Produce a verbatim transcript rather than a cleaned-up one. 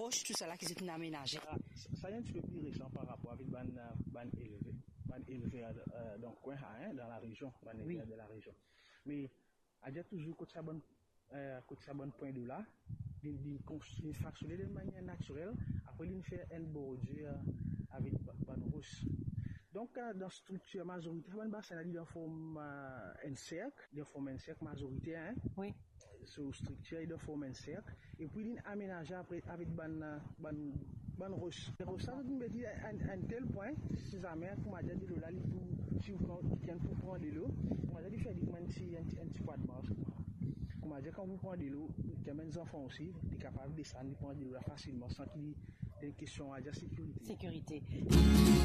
roches, tout ça là qui s'est aménagé. Ah, ça y est un petit peu plus récent par rapport avec ban ban élevé, ban élevé euh, dans le coin hein, dans la région, ban élevé oui. de la région. Mais il y a toujours côté ça bon euh, côté ça bon point de là, il construit fractionner de manière naturelle, après il fait un bordure avec ban roche. Donc, euh, dans la structure majoritaire, on va dire de forme euh, un cercle, de forme un cercle majoritaire. Hein? Oui. Sur structure de forme un cercle. Et puis, il aménage après avec ban ban ban roche. Les roches, ça veut dire à un tel point, si jamais, comme on a dit, là, si vous prenez pour prendre de l'eau, on a dit faire un petit un petit pas de marche. Comme on a dit, quand vous prenez de l'eau, les enfants aussi, sont capables de descendre, de prendre de l'eau facilement sans qu'il y ait une question à la sécurité. Sécurité.